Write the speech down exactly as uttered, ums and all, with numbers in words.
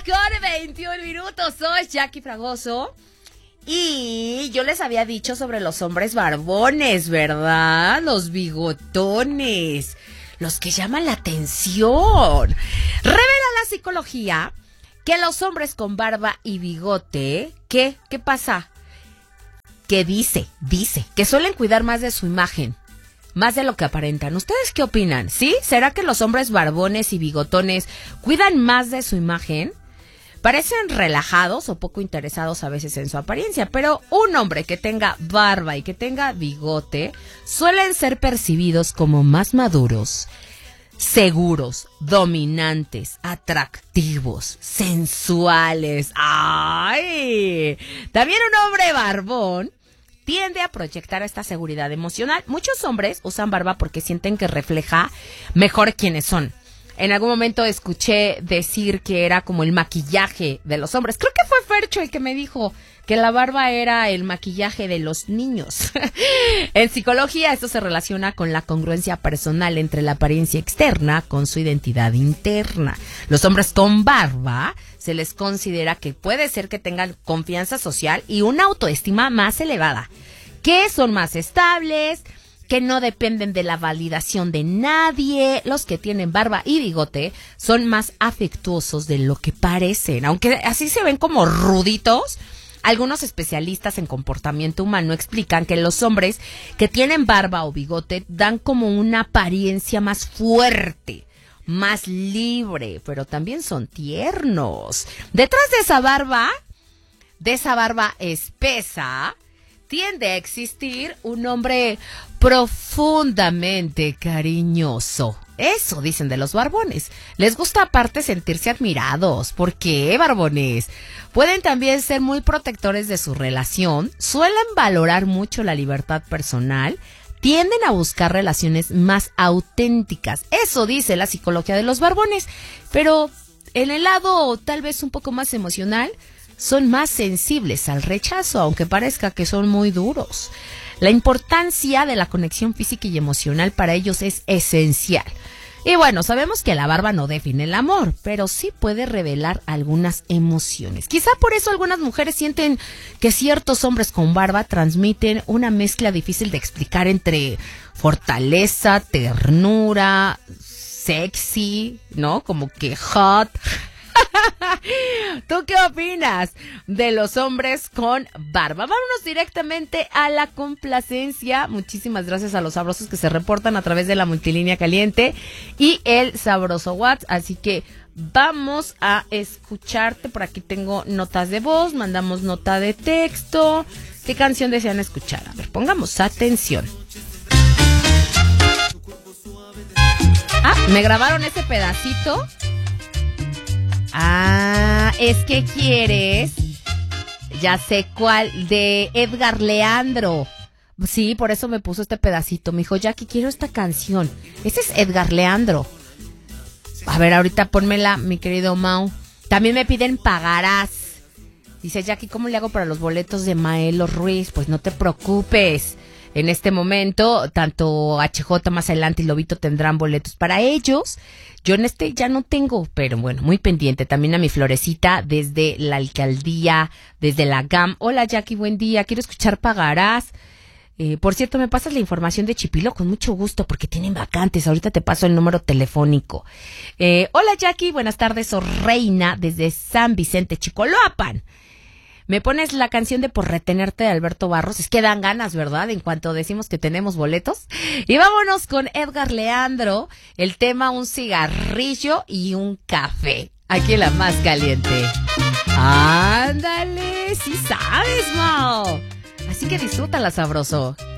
con veintiún minutos. Soy Jackie Fragoso. Y yo les había dicho sobre los hombres barbones, ¿verdad? Los bigotones. Los que llaman la atención. Revela la psicología que los hombres con barba y bigote, ¿qué? ¿Qué pasa? Que dice, dice, que suelen cuidar más de su imagen, más de lo que aparentan. ¿Ustedes qué opinan? ¿Sí? ¿Será que los hombres barbones y bigotones cuidan más de su imagen? Parecen relajados o poco interesados a veces en su apariencia, pero un hombre que tenga barba y que tenga bigote suelen ser percibidos como más maduros, seguros, dominantes, atractivos, sensuales. ¡Ay! También un hombre barbón tiende a proyectar esta seguridad emocional. Muchos hombres usan barba porque sienten que refleja mejor quiénes son. En algún momento escuché decir que era como el maquillaje de los hombres. Creo que fue Fercho el que me dijo que la barba era el maquillaje de los niños. En psicología esto se relaciona con la congruencia personal entre la apariencia externa con su identidad interna. Los hombres con barba se les considera que puede ser que tengan confianza social y una autoestima más elevada, que son más estables, que no dependen de la validación de nadie. Los que tienen barba y bigote son más afectuosos de lo que parecen, aunque así se ven como ruditos. Algunos especialistas en comportamiento humano explican que los hombres que tienen barba o bigote dan como una apariencia más fuerte, más libre, pero también son tiernos. Detrás de esa barba, de esa barba espesa, tiende a existir un hombre profundamente cariñoso. Eso dicen de los barbones. Les gusta aparte sentirse admirados. ¿Por qué, barbones? Pueden también ser muy protectores de su relación, suelen valorar mucho la libertad personal, tienden a buscar relaciones más auténticas. Eso dice la psicología de los barbones. Pero en el lado tal vez un poco más emocional, son más sensibles al rechazo, aunque parezca que son muy duros. La importancia de la conexión física y emocional para ellos es esencial. Y bueno, sabemos que la barba no define el amor, pero sí puede revelar algunas emociones. Quizá por eso algunas mujeres sienten que ciertos hombres con barba transmiten una mezcla difícil de explicar entre fortaleza, ternura, sexy, ¿no? Como que hot. ¿Tú qué opinas de los hombres con barba? Vámonos directamente a la complacencia. Muchísimas gracias a los sabrosos que se reportan a través de la multilínea caliente y el sabroso WhatsApp. Así que vamos a escucharte. Por aquí tengo notas de voz, mandamos nota de texto. ¿Qué canción desean escuchar? A ver, pongamos atención. Ah, me grabaron ese pedacito. Ah, es que quieres, ya sé cuál, de Edgar Leandro. Sí, por eso me puso este pedacito. Me dijo, Jackie, quiero esta canción. Ese es Edgar Leandro. A ver, ahorita pónmela, mi querido Mau. También me piden Pagarás. Dice, Jackie, ¿cómo le hago para los boletos de Maelo Ruiz? Pues no te preocupes. En este momento, tanto H J más adelante y Lobito tendrán boletos para ellos. Yo en este ya no tengo, pero bueno, muy pendiente. También a mi Florecita desde la alcaldía, desde la G A M. Hola Jackie, buen día. Quiero escuchar Pagarás. Eh, por cierto, me pasas la información de Chipilo con mucho gusto porque tienen vacantes. Ahorita te paso el número telefónico. Eh, hola Jackie, buenas tardes. Soy Reina desde San Vicente, Chicoloapan. Me pones la canción de Por Retenerte de Alberto Barros. Es que dan ganas, ¿verdad? En cuanto decimos que tenemos boletos. Y vámonos con Edgar Leandro. El tema, un cigarrillo y un café. Aquí en la más caliente. Ándale, sí sabes, Mao. Así que disfrútala, sabroso.